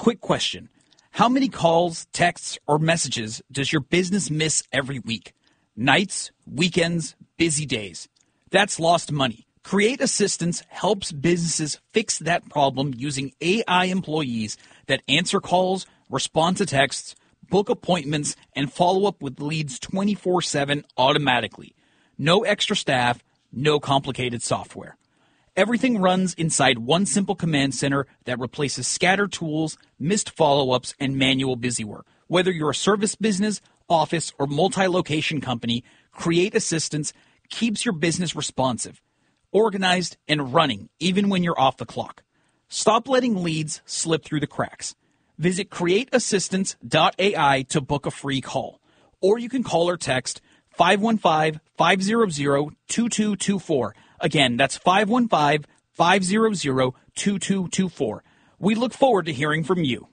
Quick question. How many calls, texts, or messages does your business miss every week? Nights, weekends, busy days. That's lost money. Create Assistance helps businesses fix that problem using AI employees that answer calls, respond to texts, book appointments, and follow up with leads 24/7 automatically. No extra staff, no complicated software. Everything runs inside one simple command center that replaces scattered tools, missed follow-ups, and manual busywork. Whether you're a service business, office, or multi-location company, Create Assistance keeps your business responsive, organized, and running even when you're off the clock. Stop letting leads slip through the cracks. Visit createassistance.ai to book a free call. Or you can call or text 515-500-2224. Again, that's 515-500-2224. We look forward to hearing from you.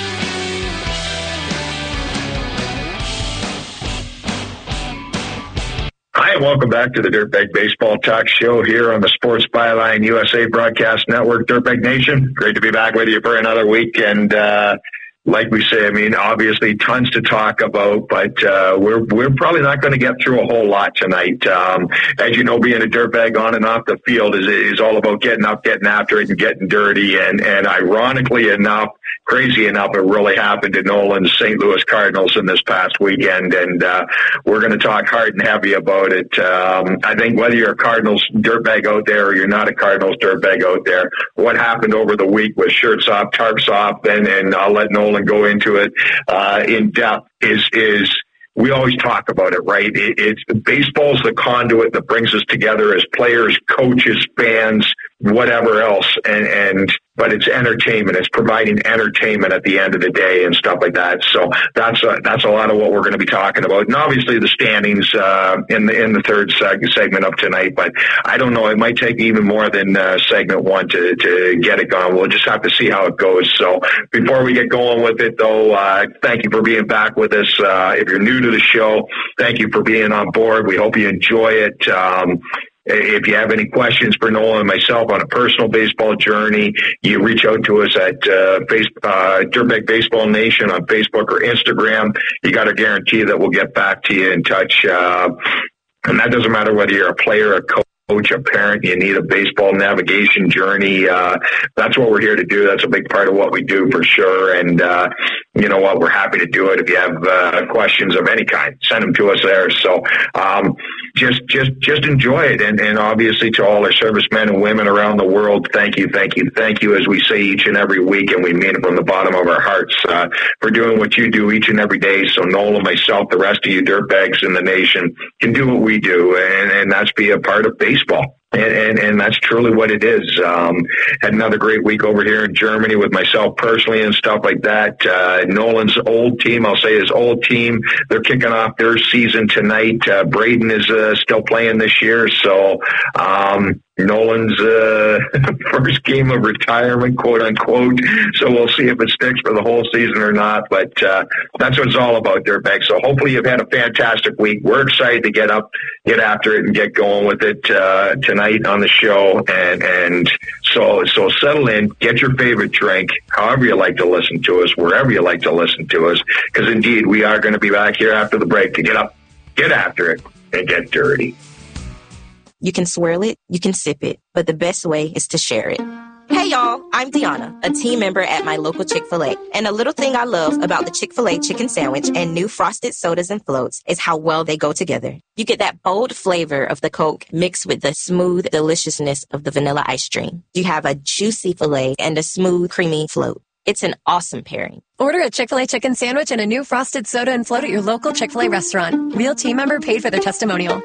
Hi, and welcome back to the Dirtbag Baseball Talk Show here on the Sports Byline USA Broadcast Network. Dirtbag Nation, great to be back with you for another week. And like we say, I mean, obviously tons to talk about, but we're probably not going to get through a whole lot tonight. As you know, being a dirtbag on and off the field is all about getting up, getting after it, and getting dirty. And ironically enough, crazy enough, it really happened to Nolan's St. Louis Cardinals in this past weekend, and we're going to talk hard and heavy about it. I think whether you're a Cardinals dirtbag out there or you're not a Cardinals dirtbag out there, what happened over the week with shirts off, tarps off, and I'll let Nolan go into it in depth, is we always talk about it, right? It's baseball's the conduit that brings us together as players, coaches, fans, whatever else, but it's entertainment. It's providing entertainment at the end of the day and stuff like that. So that's a lot of what we're going to be talking about. And obviously the standings in the third segment of tonight. But I don't know. It might take even more than segment one to get it going. We'll just have to see how it goes. So before we get going with it, though, thank you for being back with us. If you're new to the show, thank you for being on board. We hope you enjoy it. If you have any questions for Nolan and myself on a personal baseball journey, you reach out to us at Dirtbag Baseball Nation on Facebook or Instagram. You got to guarantee that we'll get back to you in touch. And that doesn't matter whether you're a player, a coach, a parent, you need a baseball navigation journey. That's what we're here to do. That's a big part of what we do for sure. And you know what? We're happy to do it. If you have questions of any kind, send them to us there. So just enjoy it. And obviously to all our servicemen and women around the world, thank you, as we say each and every week, and we mean it from the bottom of our hearts, for doing what you do each and every day. So Nolan, myself, the rest of you dirtbags in the nation can do what we do, and that's be a part of baseball. And that's truly what it is. Had another great week over here in Germany with myself personally and stuff like that. Nolan's old team, I'll say his old team, they're kicking off their season tonight. Braden is still playing this year. So Nolan's first game of retirement, quote unquote. So we'll see if it sticks for the whole season or not. But that's what it's all about, dirtbag. So hopefully you've had a fantastic week. We're excited to get up, get after it, and get going with it tonight on the show. And so settle in, get your favorite drink, however you like to listen to us, wherever you like to listen to us, because indeed we are going to be back here after the break to get up, get after it, and get dirty. You can swirl it, you can sip it, but the best way is to share it. Hey y'all, I'm Deanna, a team member at my local Chick-fil-A. And a little thing I love about the Chick-fil-A chicken sandwich and new frosted sodas and floats is how well they go together. You get that bold flavor of the Coke mixed with the smooth deliciousness of the vanilla ice cream. You have a juicy filet and a smooth, creamy float. It's an awesome pairing. Order a Chick-fil-A chicken sandwich and a new frosted soda and float at your local Chick-fil-A restaurant. Real team member paid for their testimonial.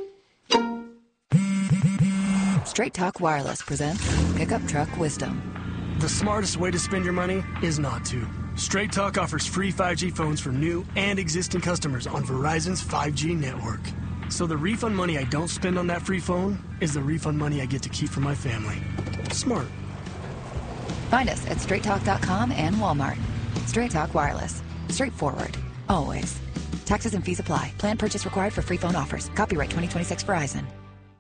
Straight Talk Wireless presents Pickup Truck Wisdom. The smartest way to spend your money is not to. Straight Talk offers free 5G phones for new and existing customers on Verizon's 5G network. So the refund money I don't spend on that free phone is the refund money I get to keep for my family. Smart. Find us at straighttalk.com and Walmart. Straight Talk Wireless. Straightforward. Always. Taxes and fees apply. Plan purchase required for free phone offers. Copyright 2026 Verizon.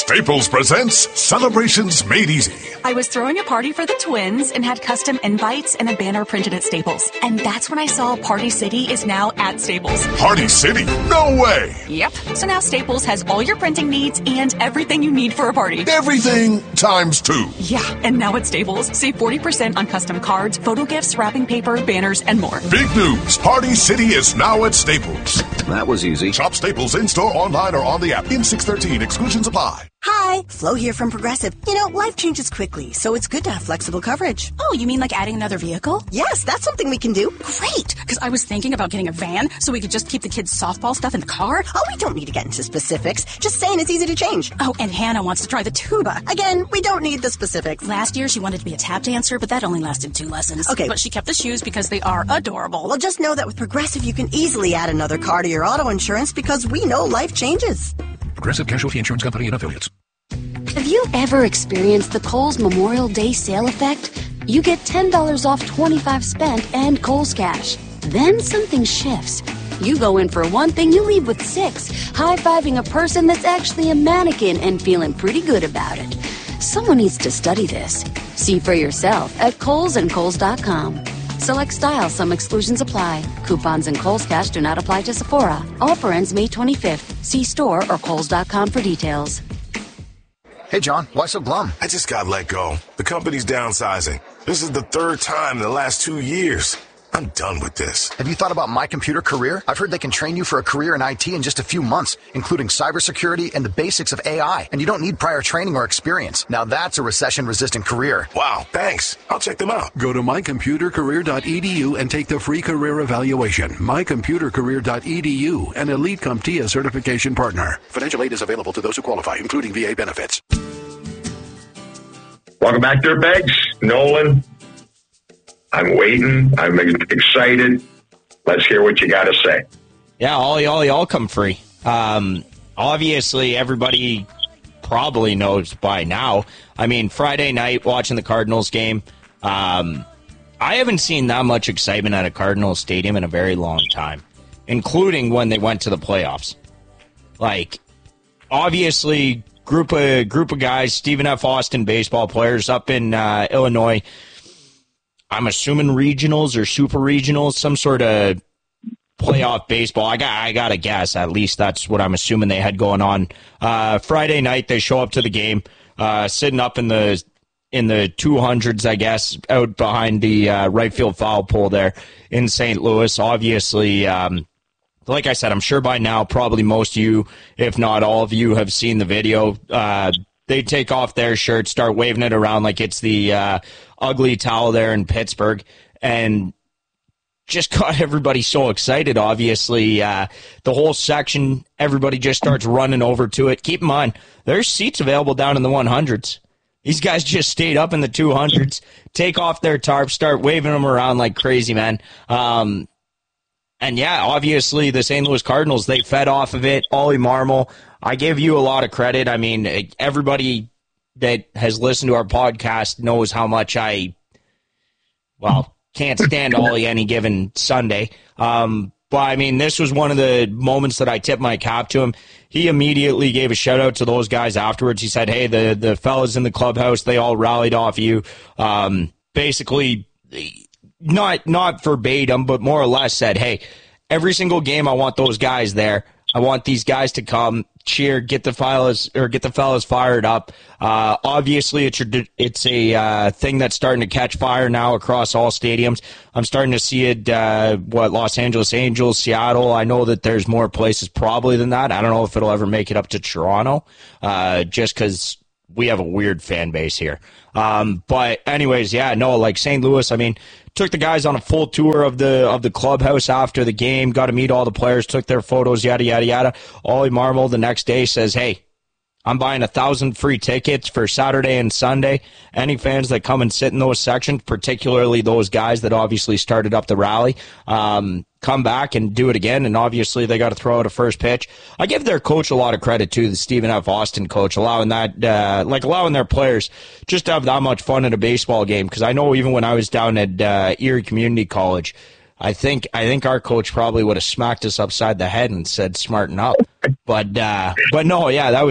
Staples presents Celebrations Made Easy. I was throwing a party for the twins and had custom invites and a banner printed at Staples. And that's when I saw Party City is now at Staples. Party City? No way! Yep. So now Staples has all your printing needs and everything you need for a party. Everything times 2. Yeah, and now at Staples, save 40% on custom cards, photo gifts, wrapping paper, banners, and more. Big news! Party City is now at Staples. That was easy. Shop Staples in-store, online, or on the app. In 613, exclusions apply. Hi, Flo here from Progressive. You know, life changes quickly, so it's good to have flexible coverage. Oh, you mean like adding another vehicle? Yes, that's something we can do. Great, because I was thinking about getting a van so we could just keep the kids' softball stuff in the car. Oh, we don't need to get into specifics. Just saying it's easy to change. Oh, and Hannah wants to try the tuba. Again, we don't need the specifics. Last year, she wanted to be a tap dancer, but that only lasted 2 lessons. Okay. But she kept the shoes because they are adorable. Well, just know that with Progressive, you can easily add another car to your auto insurance because we know life changes. Progressive Casualty Insurance Company and Affiliates. Have you ever experienced the Kohl's Memorial Day sale effect? You get $10 off 25 spent and Kohl's Cash. Then something shifts. You go in for one thing, you leave with 6, high-fiving a person that's actually a mannequin and feeling pretty good about it. Someone needs to study this. See for yourself at Kohl's and Kohl's.com. Select style, some exclusions apply. Coupons and Kohl's Cash do not apply to Sephora. Offer ends May 25th. See store or Kohl's.com for details. Hey, John, why so glum? I just got let go. The company's downsizing. This is the 3rd time in the last 2 years. I'm done with this. Have you thought about My Computer Career? I've heard they can train you for a career in IT in just a few months, including cybersecurity and the basics of AI. And you don't need prior training or experience. Now that's a recession-resistant career. Wow, thanks. I'll check them out. Go to mycomputercareer.edu and take the free career evaluation. mycomputercareer.edu, an Elite CompTIA certification partner. Financial aid is available to those who qualify, including VA benefits. Welcome back, Dirtbags. Nolan. I'm waiting. I'm excited. Let's hear what you got to say. Yeah, all y'all come free. Obviously, everybody probably knows by now. I mean, Friday night, watching the Cardinals game, I haven't seen that much excitement at a Cardinals stadium in a very long time, including when they went to the playoffs. Like, obviously, group of guys, Stephen F. Austin baseball players up in Illinois. I'm assuming regionals or super regionals, some sort of playoff baseball. I got to guess. At least that's what I'm assuming they had going on. Friday night, they show up to the game, sitting up in the 200s, I guess, out behind the right field foul pole there in St. Louis. Obviously, like I said, I'm sure by now probably most of you, if not all of you, have seen the video. They take off their shirt, start waving it around like it's the ugly towel there in Pittsburgh, and just got everybody so excited. Obviously, the whole section, everybody just starts running over to it. Keep in mind, there's seats available down in the 100s. These guys just stayed up in the 200s, take off their tarps, start waving them around like crazy, man. And yeah, obviously the St. Louis Cardinals, they fed off of it. Ollie Marmol, I give you a lot of credit. I mean, everybody that has listened to our podcast knows how much I, can't stand Ollie any given Sunday. But, I mean, this was one of the moments that I tipped my cap to him. He immediately gave a shout-out to those guys afterwards. He said, hey, the fellas in the clubhouse, they all rallied off you. Basically, not verbatim, but more or less said, hey, every single game I want those guys there. I want these guys to come, cheer, get the fellas fired up. Obviously, it's a thing that's starting to catch fire now across all stadiums. I'm starting to see it. Los Angeles Angels, Seattle. I know that there's more places probably than that. I don't know if it'll ever make it up to Toronto, just because we have a weird fan base here. But anyways, yeah, no, like St. Louis, I mean, took the guys on a full tour of the clubhouse after the game, got to meet all the players, took their photos, yada, yada, yada. Ollie Marmol the next day says, hey, I'm buying 1,000 free tickets for Saturday and Sunday. Any fans that come and sit in those sections, particularly those guys that obviously started up the rally, come back and do it again. And obviously they got to throw out a first pitch. I give their coach a lot of credit too, the Stephen F. Austin coach, allowing their players just to have that much fun at a baseball game. Because I know even when I was down at Erie Community College, I think our coach probably would have smacked us upside the head and said, "Smarten up." But no, yeah, that was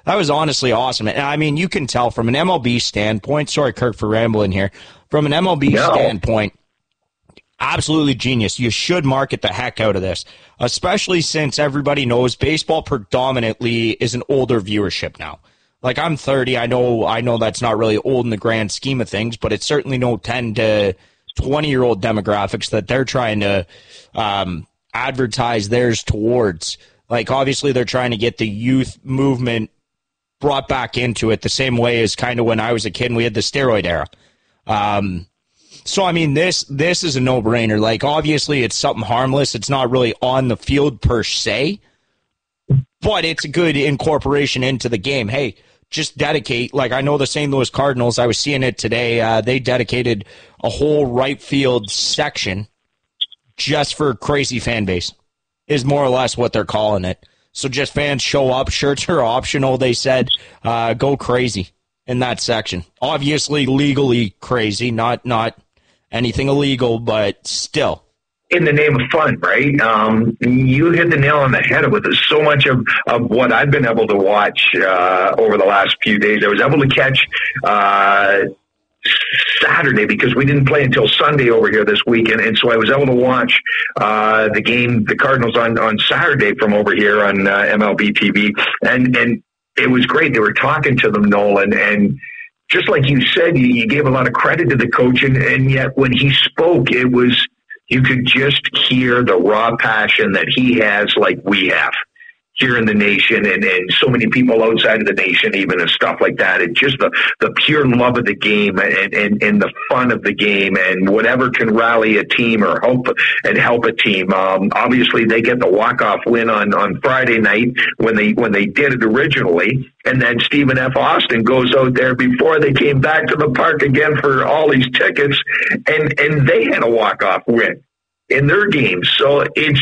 That was honestly awesome. And I mean, you can tell from an MLB standpoint, sorry, Kirk, for rambling here. From an MLB standpoint, absolutely genius. You should market the heck out of this, especially since everybody knows baseball predominantly is an older viewership now. Like, I'm 30. I know that's not really old in the grand scheme of things, but it's certainly no 10 to 20-year-old demographics that they're trying to advertise theirs towards. Like, obviously, they're trying to get the youth movement brought back into it the same way as kind of when I was a kid and we had the steroid era. So, I mean, this is a no-brainer. Like, obviously, it's something harmless. It's not really on the field per se, but it's a good incorporation into the game. Hey, just dedicate, like I know the St. Louis Cardinals, I was seeing it today, they dedicated a whole right field section just for crazy fan base, is more or less what they're calling it. So just fans show up, shirts are optional, they said, go crazy in that section. Obviously legally crazy, not anything illegal, but still. In the name of fun, right? You hit the nail on the head with so much of what I've been able to watch over the last few days. I was able to catch Saturday because we didn't play until Sunday over here this weekend, and so I was able to watch the game, the Cardinals on Saturday from over here on MLB TV, and it was great. They were talking to them, Nolan, and just like you said, you gave a lot of credit to the coach, and yet when he spoke, it was, you could just hear the raw passion that he has, like we have here in the nation, and so many people outside of the nation, even, and stuff like that. And just the pure love of the game and the fun of the game, and whatever can rally a team or help a team. Obviously, they get the walk-off win on Friday night when they did it originally. And then Stephen F. Austin goes out there before they came back to the park again for all these tickets, and they had a walk-off win in their games. So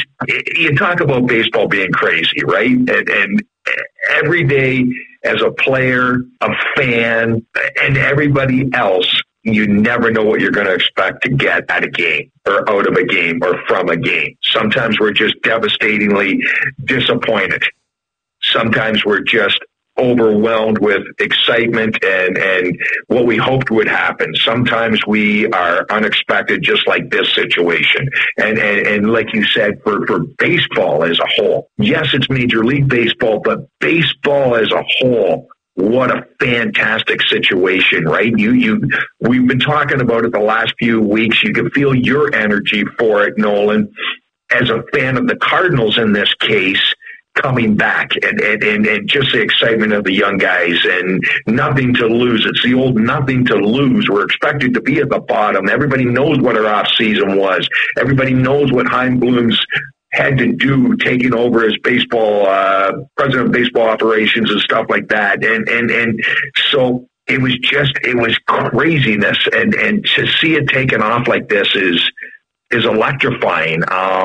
you talk about baseball being crazy, right? And every day as a player, a fan, and everybody else, you never know what you're going to expect to get at a game or out of a game or from a game. Sometimes we're just devastatingly disappointed. Sometimes we're just overwhelmed with excitement and what we hoped would happen. Sometimes we are unexpected, just like this situation. And like you said, for baseball as a whole, yes, it's Major League Baseball, but baseball as a whole, what a fantastic situation, right? We've been talking about it the last few weeks. You can feel your energy for it, Nolan, as a fan of the Cardinals in this case, coming back and just the excitement of the young guys and nothing to lose. It's the old nothing to lose. We're expected to be at the bottom. Everybody knows what our off season was. Everybody knows what Chaim Bloom's had to do taking over as baseball, president of baseball operations and stuff like that. And so it was craziness. And to see it taken off like this is electrifying.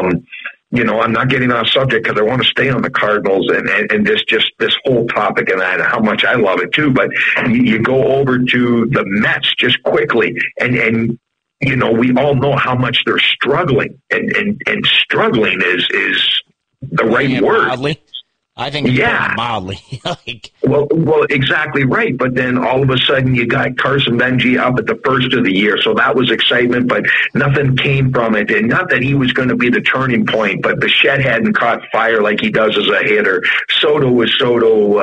I'm not getting off subject because I want to stay on the Cardinals and this whole topic and how much I love it too. But you go over to the Mets just quickly and we all know how much they're struggling and struggling is the right word. Mildly. I think it's mildly. Well, exactly right. But then all of a sudden you got Carson Benji up at the first of the year. So that was excitement, but nothing came from it. And not that he was going to be the turning point, but Bichette hadn't caught fire like he does as a hitter. Soto was Soto.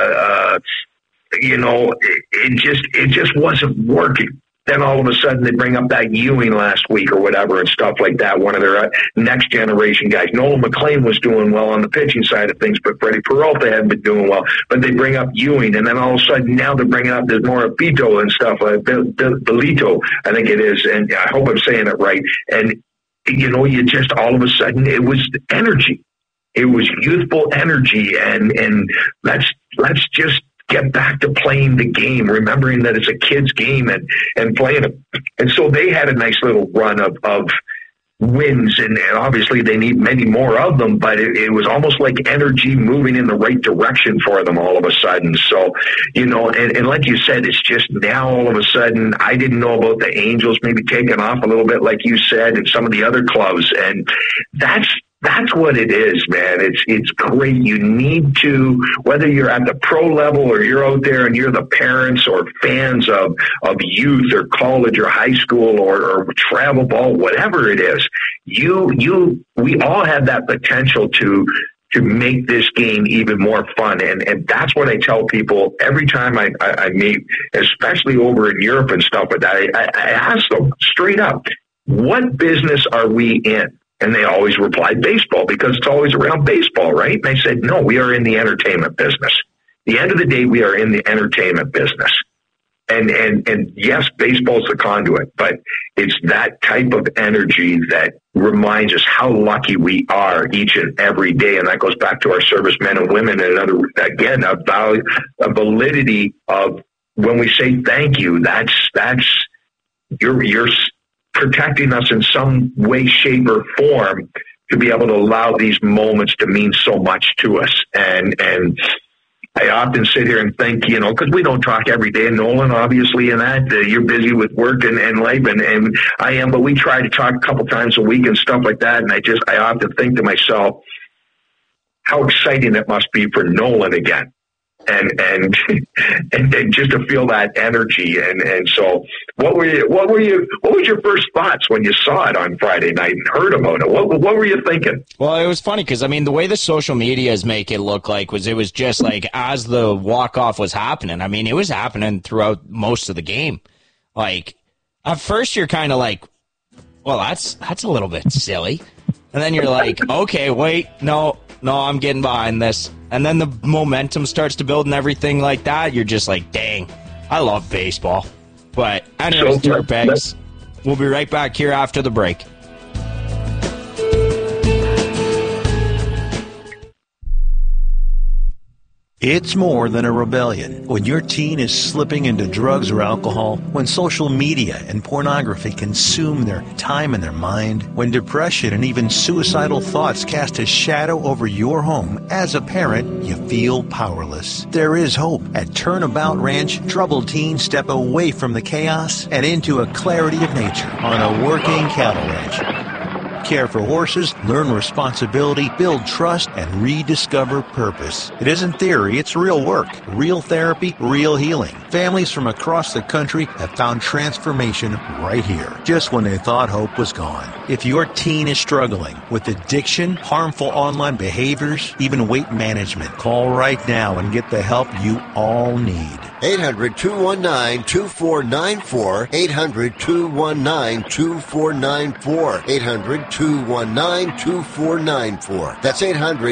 It just wasn't working. Then all of a sudden they bring up that Ewing last week or whatever and stuff like that, one of their next generation guys. Nolan McLean was doing well on the pitching side of things, but Freddie Peralta hadn't been doing well. But they bring up Ewing, and then all of a sudden now they're bringing up there's more Bito and stuff, Belito, I think it is, and I hope I'm saying it right. And, you just all of a sudden it was energy. It was youthful energy, and let's just get back to playing the game, remembering that it's a kid's game and playing it. And so they had a nice little run of wins, and obviously they need many more of them, but it was almost like energy moving in the right direction for them all of a sudden. So, and like you said, it's just now all of a sudden, I didn't know about the Angels maybe taking off a little bit, like you said, and some of the other clubs. And that's That's what it is, man. It's great. You need to, whether you're at the pro level or you're out there and you're the parents or fans of youth or college or high school or travel ball, whatever it is, we all have that potential to make this game even more fun. And that's what I tell people every time I meet, especially over in Europe and stuff like that. I ask them straight up, what business are we in? And they always reply baseball, because it's always around baseball, right? And I said, no, we are in the entertainment business. At the end of the day, we are in the entertainment business. And yes, baseball's the conduit, but it's that type of energy that reminds us how lucky we are each and every day. And that goes back to our servicemen and women, and a validity of when we say thank you, that's you're protecting us in some way, shape, or form to be able to allow these moments to mean so much to us. And I often sit here and think, because we don't talk every day, Nolan, obviously, and that you're busy with work and life, and I am, but we try to talk a couple times a week and stuff like that. And I often think to myself, how exciting it must be for Nolan again. And just to feel that energy. And so what was your first thoughts when you saw it on Friday night and heard about it? What were you thinking? Well, it was funny because, the way the social medias make it look like it was just like as the walk-off was happening. It was happening throughout most of the game. Like, at first you're kind of like, well, that's a little bit silly. And then you're like, okay, wait, no, I'm getting behind this. And then the momentum starts to build and everything like that. You're just like, dang, I love baseball. But anyways, Dirtbags, we'll be right back here after the break. It's more than a rebellion. When your teen is slipping into drugs or alcohol, when social media and pornography consume their time and their mind, when depression and even suicidal thoughts cast a shadow over your home, as a parent, you feel powerless. There is hope. At Turnabout Ranch, troubled teens step away from the chaos and into a clarity of nature on a working cattle ranch. Care for horses, learn responsibility, build trust, and rediscover purpose. It isn't theory, it's real work. Real therapy, real healing. Families from across the country have found transformation right here, just when they thought hope was gone. If your teen is struggling with addiction, harmful online behaviors, even weight management, call right now and get the help you all need. 800-219-2494. 800-219-2494. 800-219-2494. That's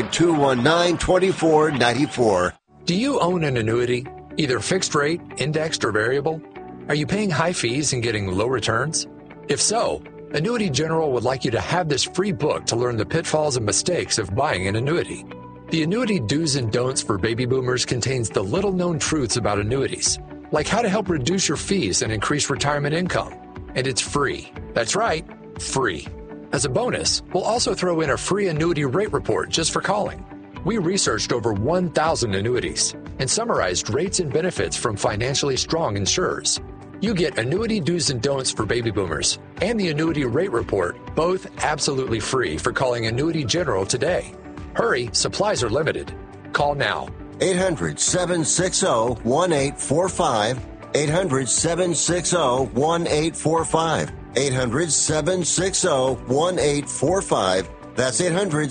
800-219-2494. Do you own an annuity, either fixed rate, indexed, or variable? Are you paying high fees and getting low returns? If so, Annuity General would like you to have this free book to learn the pitfalls and mistakes of buying an annuity. The Annuity Do's and Don'ts for Baby Boomers contains the little-known truths about annuities, like how to help reduce your fees and increase retirement income. And it's free. That's right, free. As a bonus, we'll also throw in a free annuity rate report just for calling. We researched over 1,000 annuities and summarized rates and benefits from financially strong insurers. You get Annuity Do's and Don'ts for Baby Boomers and the Annuity Rate Report, both absolutely free for calling Annuity General today. Hurry, supplies are limited. Call now. 800-760-1845. 800-760-1845. 800-760-1845. That's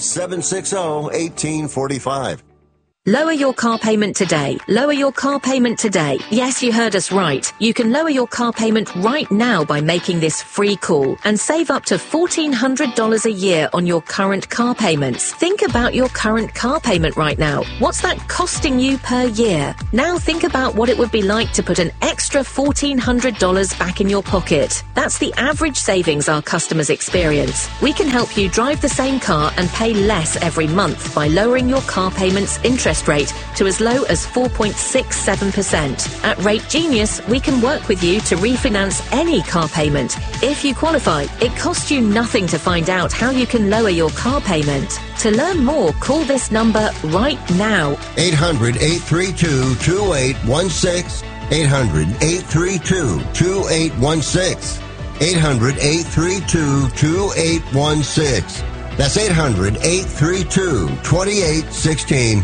800-760-1845. Lower your car payment today. Lower your car payment today. Yes, you heard us right. You can lower your car payment right now by making this free call and save up to $1,400 a year on your current car payments. Think about your current car payment right now. What's that costing you per year? Now think about what it would be like to put an extra $1,400 back in your pocket. That's the average savings our customers experience. We can help you drive the same car and pay less every month by lowering your car payment's interest rate to as low as 4.67%. At Rate Genius, we can work with you to refinance any car payment. If you qualify, it costs you nothing to find out how you can lower your car payment. To learn more, call this number right now. 800-832-2816. 800-832-2816. 800-832-2816. That's 800-832-2816.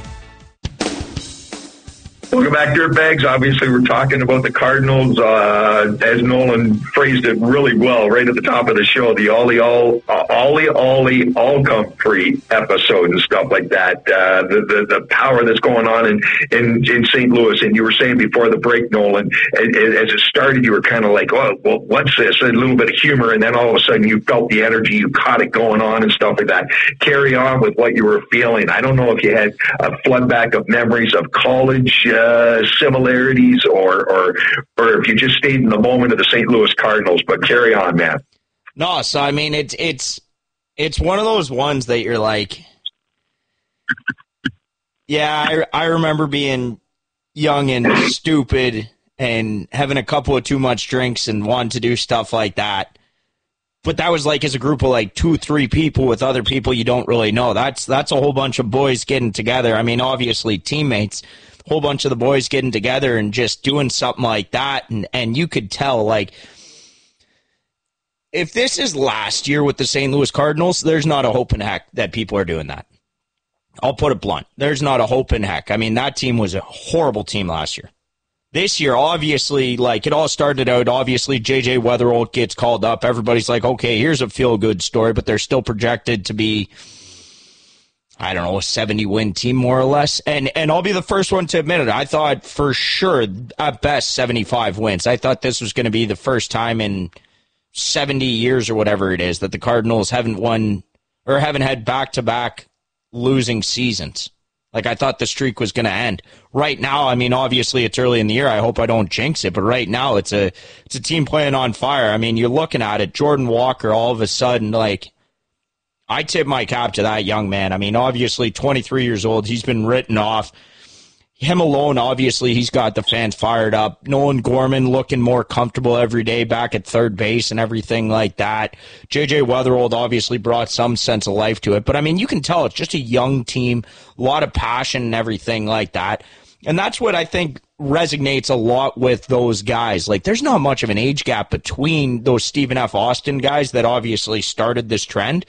Welcome back, Dirtbags. Obviously, we're talking about the Cardinals, as Nolan phrased it really well right at the top of the show, the Ollie all come free episode and stuff like that. The power that's going on in St. Louis. And you were saying before the break, Nolan, as it started, you were kind of like, oh, well, what's this? A little bit of humor. And then all of a sudden you felt the energy, you caught it going on and stuff like that. Carry on with what you were feeling. I don't know if you had a floodback of memories of college, similarities or if you just stayed in the moment of the St. Louis Cardinals, but carry on, man. No, so I mean it's one of those ones that you're like, yeah, I remember being young and stupid and having a couple of too much drinks and wanting to do stuff like that. But that was like as a group of like 2-3 people with other people you don't really know. That's a whole bunch of boys getting together. I mean, obviously teammates, whole bunch of the boys getting together and just doing something like that. And you could tell, like, if this is last year with the St. Louis Cardinals, there's not a hope in heck that people are doing that. I'll put it blunt. There's not a hope in heck. I mean, that team was a horrible team last year. This year, obviously, like, it all started out, obviously, J.J. Weatherholt gets called up. Everybody's like, okay, here's a feel-good story, but they're still projected to be, I don't know, a 70-win team, more or less. And I'll be the first one to admit it. I thought for sure, at best, 75 wins. I thought this was going to be the first time in 70 years or whatever it is that the Cardinals haven't won or haven't had back-to-back losing seasons. Like, I thought the streak was going to end. Right now, I mean, obviously it's early in the year. I hope I don't jinx it. But right now, it's a team playing on fire. I mean, you're looking at it. Jordan Walker, all of a sudden, like, I tip my cap to that young man. I mean, obviously, 23 years old. He's been written off. Him alone, obviously, he's got the fans fired up. Nolan Gorman looking more comfortable every day back at third base and everything like that. J.J. Weatherholt obviously brought some sense of life to it. But, I mean, you can tell it's just a young team, a lot of passion and everything like that. And that's what I think resonates a lot with those guys. Like, there's not much of an age gap between those Stephen F. Austin guys that obviously started this trend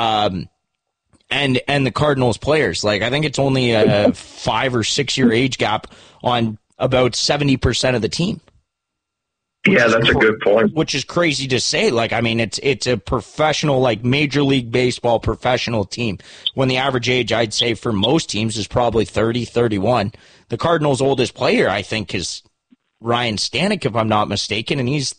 and the Cardinals players. Like, I think it's only a 5 or 6 year age gap on about 70% of the team. Yeah, that's a good point. Which is crazy to say. Like, I mean, it's a professional, like, Major League Baseball professional team. When the average age, I'd say, for most teams is probably 30, 31. The Cardinals' oldest player, I think, is Ryan Stanek, if I'm not mistaken, and he's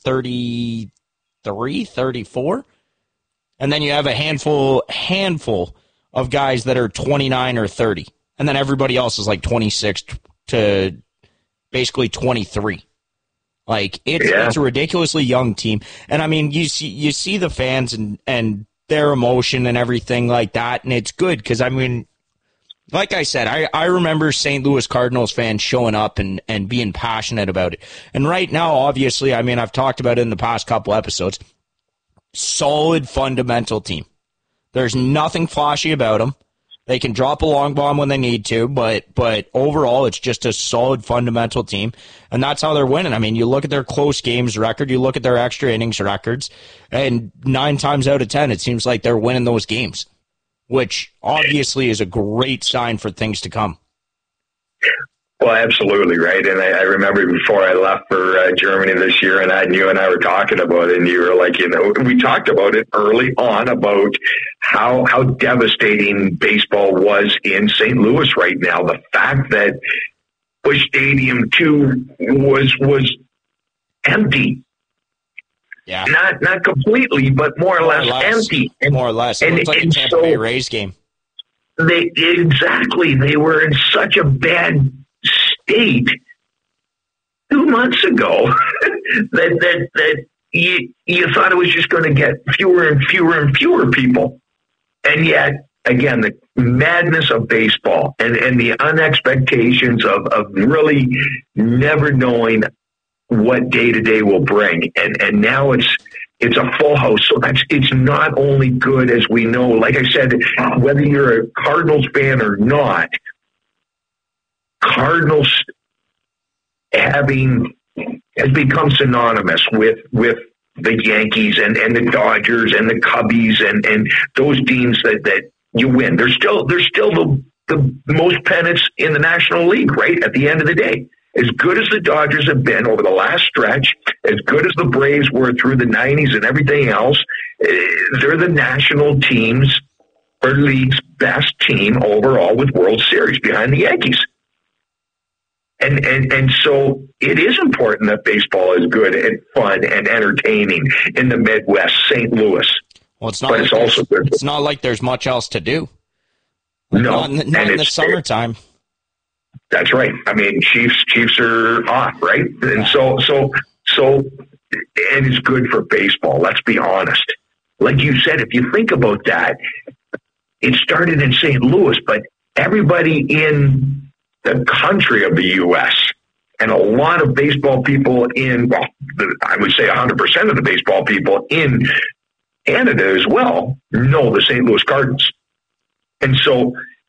33, 34. And then you have a handful of guys that are 29 or 30. And then everybody else is like 26 to basically 23. Like, it's a ridiculously young team. And, I mean, you see the fans and their emotion and everything like that, and it's good because, I mean, like I said, I remember St. Louis Cardinals fans showing up and being passionate about it. And right now, obviously, I mean, I've talked about it in the past couple episodes, solid fundamental team. There's nothing flashy about them. They can drop a long bomb when they need to, but overall, it's just a solid fundamental team, and that's how they're winning. I mean, you look at their close games record, you look at their extra innings records, and 9 times out of 10, it seems like they're winning those games, which obviously is a great sign for things to come. Well, absolutely, right. And I remember before I left for Germany this year, and you and I were talking about it, and you were like, we talked about it early on about how devastating baseball was in St. Louis right now. The fact that Busch Stadium 2 was empty. Yeah. Not completely, but more or less empty. More or less. It looks like a Tampa Bay Rays game. They were in such a bad state 2 months ago that you thought it was just going to get fewer and fewer and fewer people. And yet, again, the madness of baseball and the unexpectations of really never knowing what day-to-day will bring. And now it's a full house. So it's not only good, as we know, like I said, whether you're a Cardinals fan or not, Cardinals has become synonymous with the Yankees and the Dodgers and the Cubbies and those teams that you win. They're still the most pennants in the National League, right? At the end of the day, as good as the Dodgers have been over the last stretch, as good as the Braves were through the 90s and everything else, they're the national teams or league's best team overall with World Series behind the Yankees. And so it is important that baseball is good and fun and entertaining in the Midwest, St. Louis. Well, it's not. But like it's also good. It's not like there's much else to do. No, not in the summertime. That's right. I mean, Chiefs are off, right? And so, and it's good for baseball. Let's be honest. Like you said, if you think about that, it started in St. Louis, but everybody in the country of the U.S. and a lot of baseball people I would say 100% of the baseball people in Canada as well know the St. Louis Cardinals. And so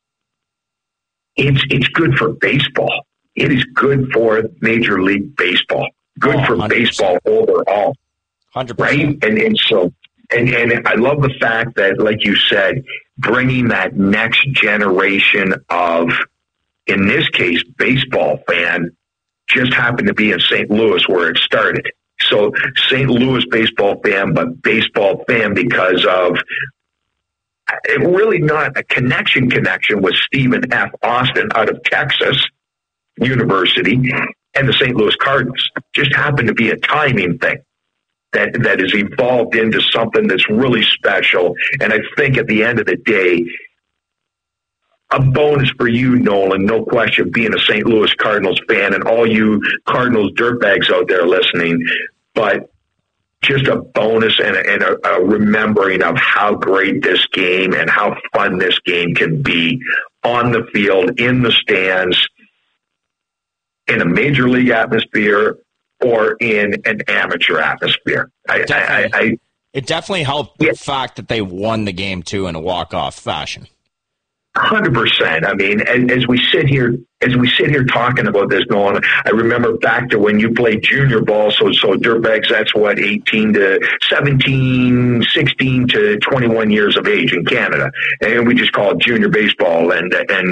it's good for baseball. It is good for Major League Baseball. Good for 100%. Baseball overall. 100%. Right? And so I love the fact that, like you said, bringing that next generation of, in this case, baseball fan, just happened to be in St. Louis where it started. So St. Louis baseball fan, but baseball fan because of really not a connection with Stephen F. Austin out of Texas University and the St. Louis Cardinals. Just happened to be a timing thing that has evolved into something that's really special. And I think at the end of the day, a bonus for you, Nolan, no question, being a St. Louis Cardinals fan and all you Cardinals dirtbags out there listening, but just a bonus and a remembering of how great this game and how fun this game can be on the field, in the stands, in a major league atmosphere or in an amateur atmosphere. It definitely helped the fact that they won the game, too, in a walk-off fashion. 100%. I mean, as we sit here talking about this, Nolan, I remember back to when you played junior ball. So dirtbags, that's what, 18 to 17, 16 to 21 years of age in Canada. And we just call it junior baseball. And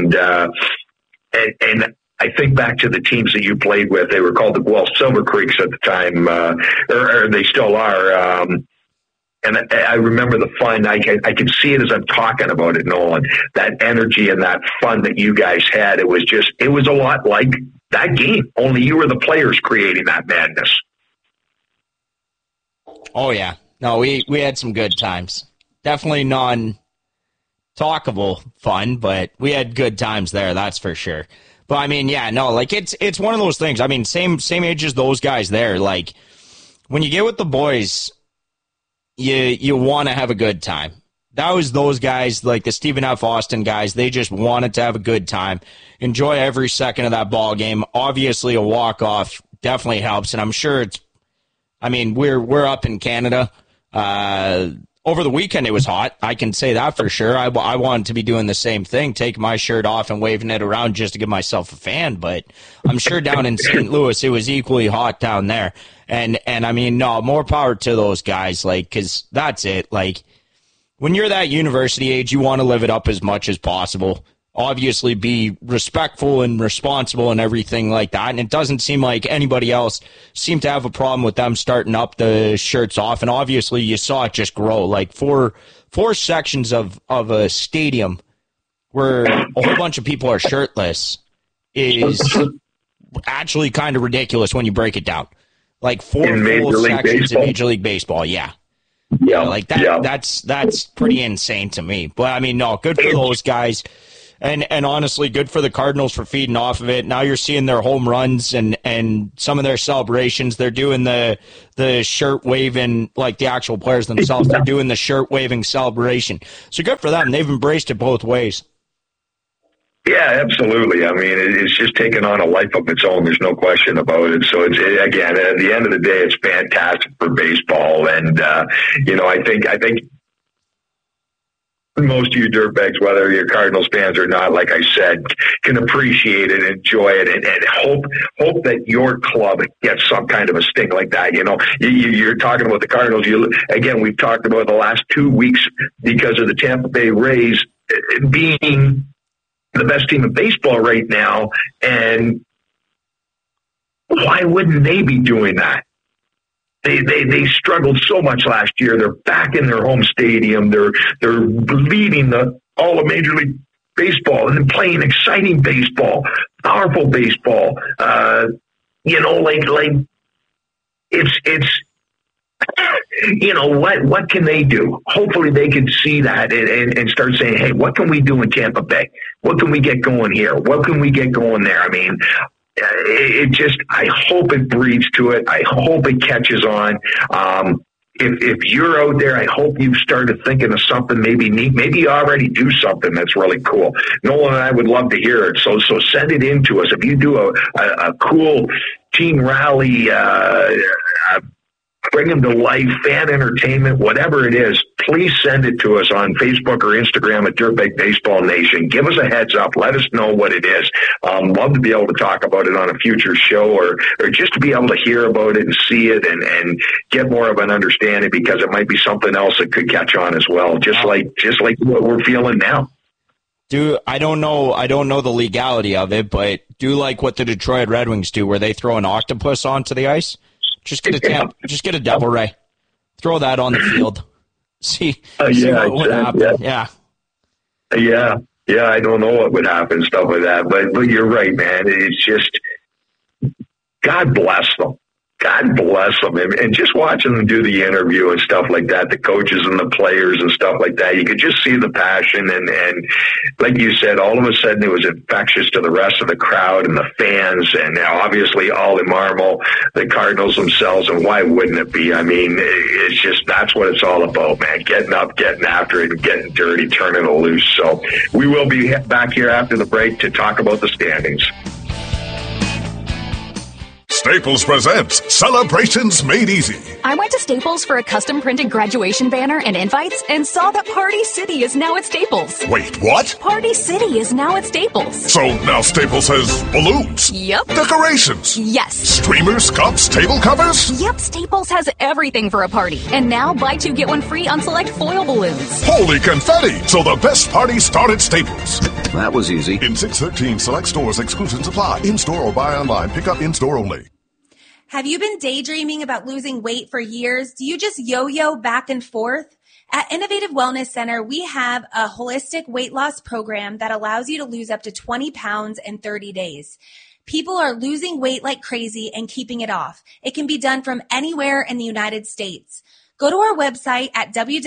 I think back to the teams that you played with. They were called the Guelph Silver Creeks at the time, or they still are. And I remember the fun. I can see it as I'm talking about it, Nolan, that energy and that fun that you guys had. It was a lot like that game, only you were the players creating that madness. Oh, yeah. No, we had some good times. Definitely non-talkable fun, but we had good times there, that's for sure. But, I mean, yeah, no, like, it's one of those things. I mean, same age as those guys there. Like, when you get with the boys, you want to have a good time. That was those guys, like the Stephen F. Austin guys. They just wanted to have a good time, enjoy every second of that ball game. Obviously, a walk-off definitely helps, and I'm sure we're up in Canada. Over the weekend, it was hot. I can say that for sure. I wanted to be doing the same thing, taking my shirt off and waving it around just to give myself a fan. But I'm sure down in St. Louis, it was equally hot down there. And I mean, no, more power to those guys, like, because that's it. Like, when you're that university age, you want to live it up as much as possible. Obviously, be respectful and responsible and everything like that. And it doesn't seem like anybody else seemed to have a problem with them starting up the shirts off. And obviously, you saw it just grow. Like four sections of a stadium where a whole bunch of people are shirtless is actually kind of ridiculous when you break it down. Like four full sections in Major League Baseball, yeah. Yeah, like that. Yeah. That's pretty insane to me. But I mean, no, good for those guys. And honestly, good for the Cardinals for feeding off of it. Now you're seeing their home runs and some of their celebrations. They're doing the shirt waving, like the actual players themselves. They're doing the shirt waving celebration. So good for them. They've embraced it both ways. Yeah, absolutely. I mean, it's just taken on a life of its own. There's no question about it. So again, at the end of the day, it's fantastic for baseball. And, I think most of you dirtbags, whether you're Cardinals fans or not, like I said, can appreciate it, enjoy it, and hope that your club gets some kind of a sting like that. You know, you're talking about the Cardinals. Again, we've talked about the last 2 weeks because of the Tampa Bay Rays being the best team in baseball right now, and why wouldn't they be doing that? They struggled so much last year. They're back in their home stadium. They're leading all of Major League Baseball and playing exciting baseball, powerful baseball. You know, like it's you know, what can they do? Hopefully they can see that and start saying, hey, what can we do in Tampa Bay? What can we get going here? What can we get going there? I mean, I hope it breeds to it. I hope it catches on. If you're out there, I hope you've started thinking of something maybe neat. Maybe you already do something that's really cool. Nolan and I would love to hear it. So send it in to us. If you do a cool team rally, bring them to life, fan entertainment, whatever it is, please send it to us on Facebook or Instagram at Dirtbag Baseball Nation. Give us a heads up. Let us know what it is. Love to be able to talk about it on a future show or just to be able to hear about it and see it and get more of an understanding, because it might be something else that could catch on as well, just like what we're feeling now. I don't know the legality of it, but do like what the Detroit Red Wings do, where they throw an octopus onto the ice. Just get a Devil Ray. Throw that on the field. See what would happen. Yeah. I don't know what would happen, stuff like that. But you're right, man. It's just, God bless them. God bless them. And just watching them do the interview and stuff like that, the coaches and the players and stuff like that, you could just see the passion. And like you said, all of a sudden it was infectious to the rest of the crowd and the fans. And obviously Ollie Marmol, the Cardinals themselves. And why wouldn't it be? I mean, it's just, that's what it's all about, man. Getting up, getting after it, and getting dirty, turning it loose. So we will be back here after the break to talk about the standings. Staples presents Celebrations Made Easy. I went to Staples for a custom printed graduation banner and invites and saw that Party City is now at Staples. Wait, what? Party City is now at Staples. So now Staples has balloons? Yep. Decorations? Yes. Streamers, cups, table covers? Yep, Staples has everything for a party. And now buy two, get one free on select foil balloons. Holy confetti! So the best parties start at Staples. That was easy. In 613 select stores, exclusions apply. In-store or buy online, pick up in-store only. Have you been daydreaming about losing weight for years? Do you just yo-yo back and forth? At Innovative Wellness Center, we have a holistic weight loss program that allows you to lose up to 20 pounds in 30 days. People are losing weight like crazy and keeping it off. It can be done from anywhere in the United States. Go to our website at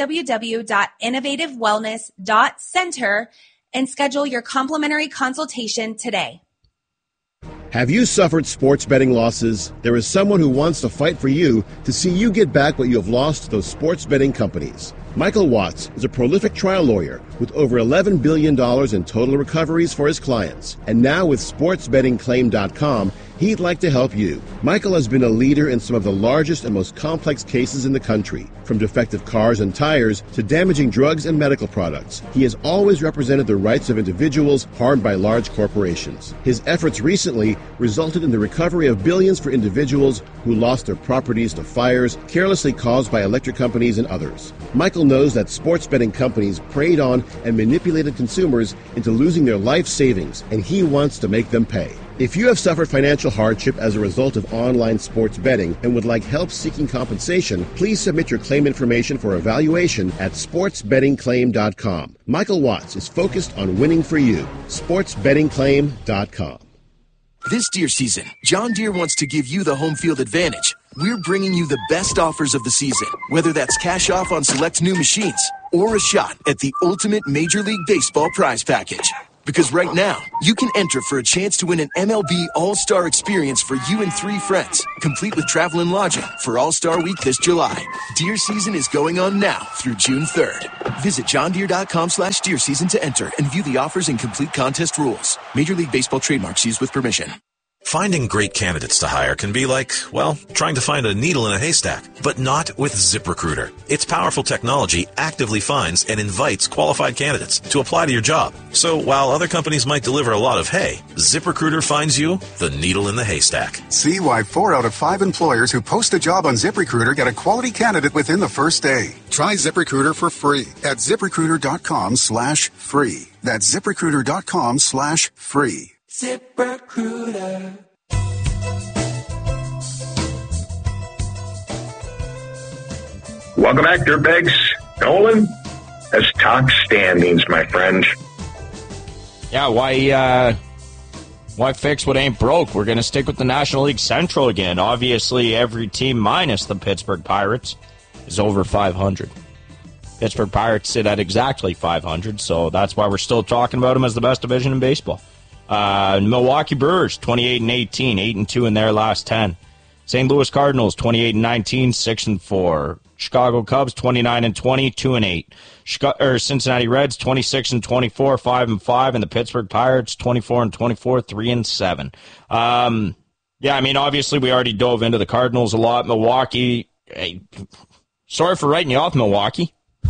www.innovativewellness.center and schedule your complimentary consultation today. Have you suffered sports betting losses? There is someone who wants to fight for you to see you get back what you have lost to those sports betting companies. Michael Watts is a prolific trial lawyer with over $11 billion in total recoveries for his clients. And now with SportsBettingClaim.com, he'd like to help you. Michael has been a leader in some of the largest and most complex cases in the country, from defective cars and tires to damaging drugs and medical products. He has always represented the rights of individuals harmed by large corporations. His efforts recently resulted in the recovery of billions for individuals who lost their properties to fires carelessly caused by electric companies and others. Michael knows that sports betting companies preyed on and manipulated consumers into losing their life savings, and he wants to make them pay. If you have suffered financial hardship as a result of online sports betting and would like help seeking compensation, please submit your claim information for evaluation at sportsbettingclaim.com. Michael Watts is focused on winning for you. sportsbettingclaim.com. This deer season, John Deere wants to give you the home field advantage. We're bringing you the best offers of the season, whether that's cash off on select new machines or a shot at the ultimate Major League Baseball prize package. Because right now, you can enter for a chance to win an MLB All-Star experience for you and 3 friends, complete with travel and lodging for All-Star Week this July. Deer season is going on now through June 3rd. Visit johndeere.com/deer season to enter and view the offers and complete contest rules. Major League Baseball trademarks used with permission. Finding great candidates to hire can be like, well, trying to find a needle in a haystack, but not with ZipRecruiter. Its powerful technology actively finds and invites qualified candidates to apply to your job. So while other companies might deliver a lot of hay, ZipRecruiter finds you the needle in the haystack. See why 4 out of 5 employers who post a job on ZipRecruiter get a quality candidate within the first day. Try ZipRecruiter for free at ZipRecruiter.com/free. That's ZipRecruiter.com/free. ZipRecruiter. Welcome back, Dirtbags. Nolan, let's talk standings, my friend. Yeah, why fix what ain't broke? We're going to stick with the National League Central again. Obviously, every team minus the Pittsburgh Pirates is over 500. Pittsburgh Pirates sit at exactly 500, so that's why we're still talking about them as the best division in baseball. Milwaukee Brewers, 28-18, 8-2 in their last 10. St. Louis Cardinals, 28-19, 6-4. Chicago Cubs, 29-20, 2-8. Cincinnati Reds, 26-24, 5-5, and the Pittsburgh Pirates, 24-24, 3-7. Yeah, I mean, obviously we already dove into the Cardinals a lot. Milwaukee, hey, sorry for writing you off, Milwaukee.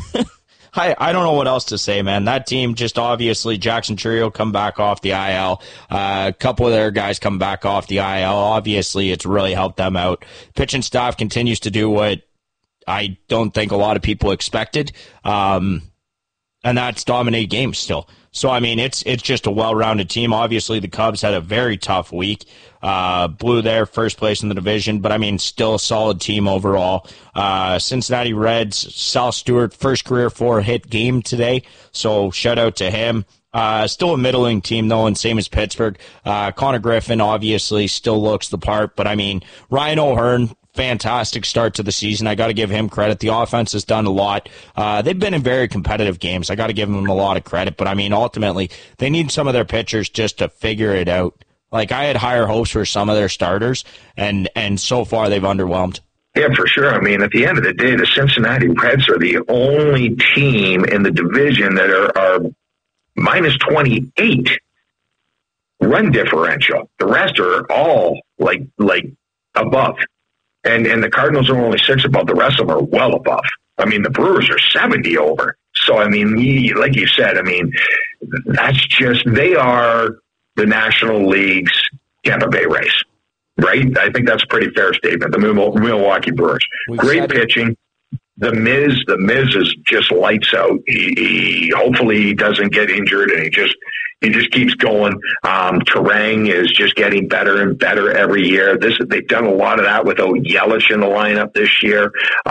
I don't know what else to say, man. That team just obviously, Jackson Chourio come back off the IL. A couple of their guys come back off the IL. Obviously, it's really helped them out. Pitching staff continues to do what I don't think a lot of people expected, and that's dominate games still. So, I mean, it's just a well-rounded team. Obviously, the Cubs had a very tough week. Blew their first place in the division, but, I mean, still a solid team overall. Cincinnati Reds, Sal Stewart, first career 4-hit game today, so shout-out to him. Still a middling team, though, and same as Pittsburgh. Connor Griffin, obviously, still looks the part, but, I mean, Ryan O'Hearn, fantastic start to the season. I got to give him credit. The offense has done a lot. They've been in very competitive games. I got to give them a lot of credit. But, I mean, ultimately, they need some of their pitchers just to figure it out. Like, I had higher hopes for some of their starters, and so far they've underwhelmed. Yeah, for sure. I mean, at the end of the day, the Cincinnati Reds are the only team in the division that are minus 28 run differential. The rest are all, like above. And the Cardinals are only 6 above. The rest of them are well above. I mean, the Brewers are 70 over. So, I mean, like you said, I mean, that's just, they are the National League's Tampa Bay Rays, right? I think that's a pretty fair statement. The Milwaukee Brewers. Great pitching. The Miz is just lights out. He hopefully doesn't get injured, and he just keeps going. Terang is just getting better and better every year. They've done a lot of that without Yelich in the lineup this year.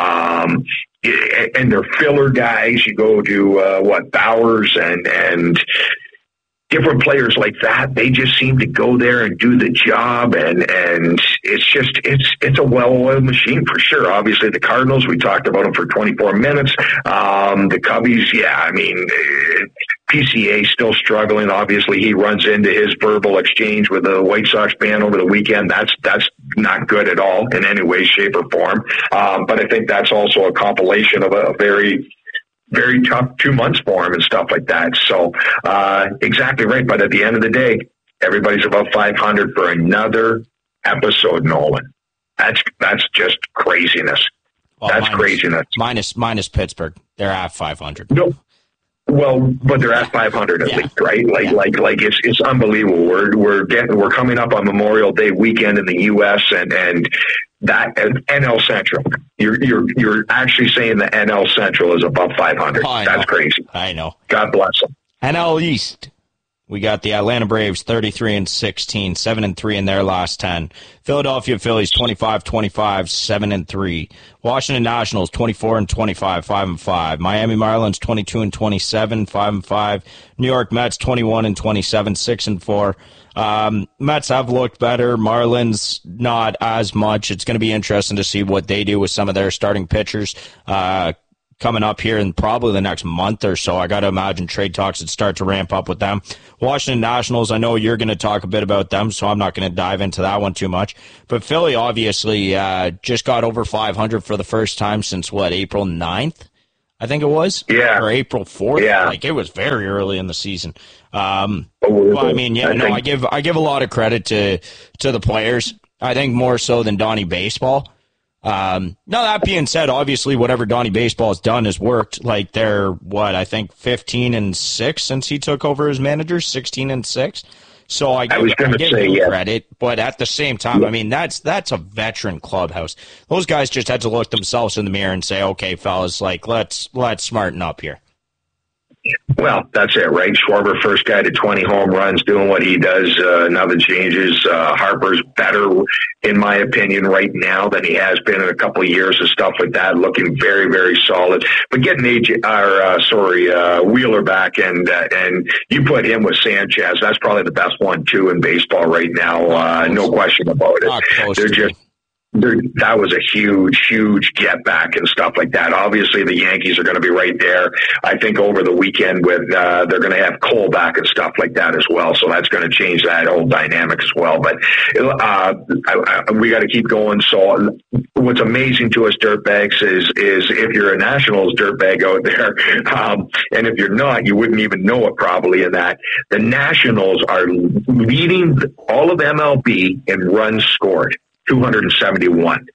And they're filler guys. You go to Bowers and different players like that. They just seem to go there and do the job, and it's a well-oiled machine for sure. Obviously, the Cardinals, we talked about them for 24 minutes. The Cubbies, yeah, I mean, PCA still struggling. Obviously, he runs into his verbal exchange with the White Sox fan over the weekend. That's not good at all in any way, shape, or form. But I think that's also a compilation of a very, very tough 2 months for him and stuff like that. So, exactly right. But at the end of the day, everybody's above 500 for another episode, Nolan. That's just craziness. Well, that's craziness. Minus Pittsburgh. They're at 500. No. Well, but they're at 500 at least, right? Like it's unbelievable. We're coming up on Memorial Day weekend in the U.S. and that NL Central. You're actually saying the NL Central is above 500. That's crazy. I know. God bless them. NL East. We got the Atlanta Braves 33-16, 7-3 in their last 10. Philadelphia Phillies 25-25, 7-3. Washington Nationals 24-25, 5-5. Miami Marlins 22-27, 5-5. New York Mets 21-27, 6-4. Mets have looked better. Marlins not as much. It's going to be interesting to see what they do with some of their starting pitchers. Coming up here in probably the next month or so. I got to imagine trade talks would start to ramp up with them. Washington Nationals, I know you're going to talk a bit about them, so I'm not going to dive into that one too much. But Philly obviously just got over 500 for the first time since, April 9th? I think it was. Yeah. Or April 4th. Yeah. Like, it was very early in the season. Well, I mean, I give a lot of credit to the players. I think more so than Donnie Baseball. Now, that being said, obviously, whatever Donnie Baseball has done has worked. Like, they're, 15-6 since he took over as manager, 16-6. So I give him credit, but at the same time, I mean, that's a veteran clubhouse. Those guys just had to look themselves in the mirror and say, okay, fellas, like, let's smarten up here. Well, that's it, right? Schwarber, first guy to 20 home runs, doing what he does. Nothing changes. Harper's better, in my opinion, right now than he has been in a couple of years and stuff like that. Looking very, very solid. But getting Wheeler back, and you put him with Sanchez. That's probably the best 1-2 in baseball right now. No question about it. That was a huge get back and stuff like that. Obviously, the Yankees are going to be right there. I think over the weekend with they're going to have Cole back and stuff like that as well. So that's going to change that whole dynamic as well. But we got to keep going. So what's amazing to us dirtbags is if you're a Nationals dirtbag out there, and if you're not, you wouldn't even know it probably. In that the Nationals are leading all of MLB in runs scored. 271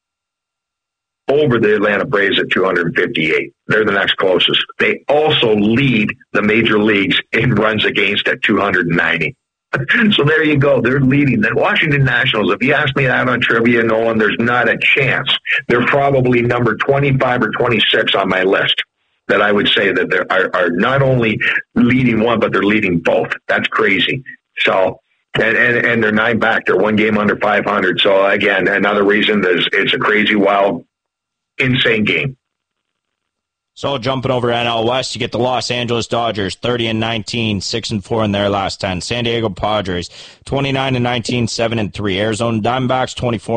over the Atlanta Braves at 258. They're the next closest. They also lead the major leagues in runs against at 290. So there you go. They're leading. The Washington Nationals, if you ask me that on trivia, Nolan, there's not a chance. They're probably number 25 or 26 on my list that I would say that they are not only leading one, but they're leading both. That's crazy. So, and they're 9 back. They're 1 game under 500. So again, another reason it's a crazy, wild, insane game. So jumping over NL West, you get the Los Angeles Dodgers 30-19, 6-4 in their last 10. San Diego Padres 29-19, 7-3. Arizona Diamondbacks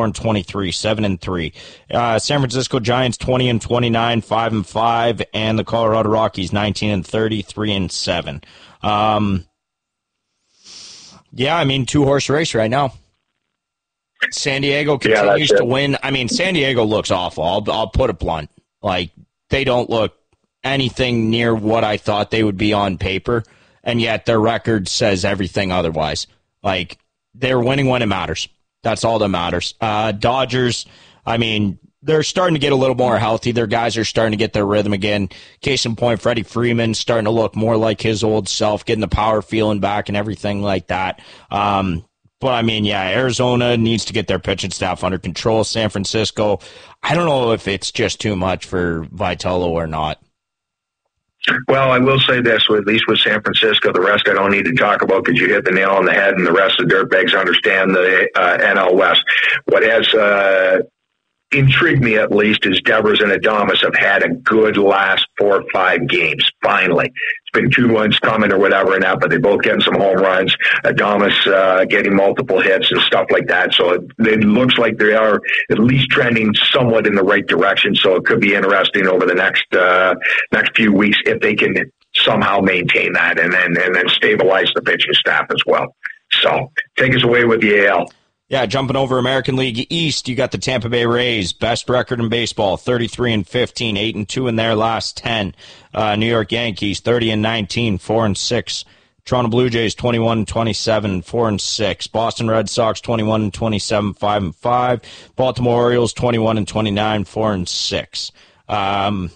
24-23, 7-3. San Francisco Giants 20-29, 5-5, and the Colorado Rockies 19-30, 3-7. Yeah, I mean, 2-horse race right now. San Diego continues to win. I mean, San Diego looks awful. I'll put it blunt. Like, they don't look anything near what I thought they would be on paper, and yet their record says everything otherwise. Like, they're winning when it matters. That's all that matters. Dodgers, I mean, they're starting to get a little more healthy. Their guys are starting to get their rhythm again. Case in point, Freddie Freeman starting to look more like his old self, getting the power feeling back and everything like that. But, I mean, yeah, Arizona needs to get their pitching staff under control. San Francisco, I don't know if it's just too much for Vitello or not. Well, I will say this, at least with San Francisco, the rest I don't need to talk about because you hit the nail on the head, and the rest of the dirtbags understand the NL West. What has intrigued me, at least, is Devers and Adames have had a good last 4 or 5 games, finally. It's been 2 months coming or whatever now, but they're both getting some home runs. Adames getting multiple hits and stuff like that. So it looks like they are at least trending somewhat in the right direction. So it could be interesting over the next few weeks if they can somehow maintain that and then stabilize the pitching staff as well. So take us away with the AL. Yeah, jumping over American League East, you got the Tampa Bay Rays, best record in baseball, 33-15, 8-2 in their last 10. New York Yankees, 30-19, 4-6. Toronto Blue Jays, 21-27, 4-6. Boston Red Sox, 21-27, 5-5. Baltimore Orioles, 21-29, 4-6.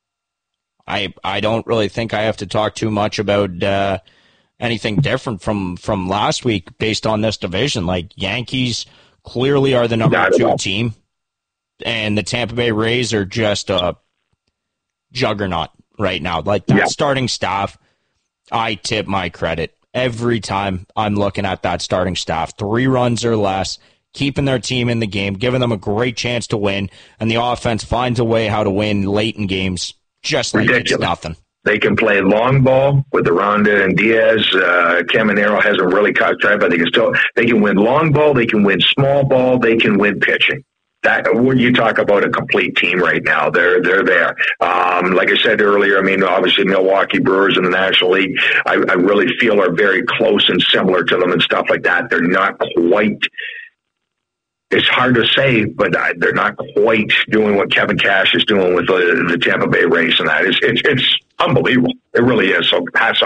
I don't really think I have to talk too much about anything different from last week based on this division. Like, Yankees clearly are the number 2 team, and the Tampa Bay Rays are just a juggernaut right now. Like, that starting staff, I tip my credit every time I'm looking at that starting staff. 3 runs or less, keeping their team in the game, giving them a great chance to win, and the offense finds a way how to win late in games just like it's nothing. They can play long ball with the Ronda and Diaz. Caminero hasn't really caught track, but they can win long ball. They can win small ball. They can win pitching. When you talk about a complete team right now, they're there. Like I said earlier, I mean, obviously Milwaukee Brewers in the National League, I really feel are very close and similar to them and stuff like that. They're not quite it's hard to say, but they're not quite doing what Kevin Cash is doing with the Tampa Bay Rays and that. It's unbelievable. It really is. So hats off.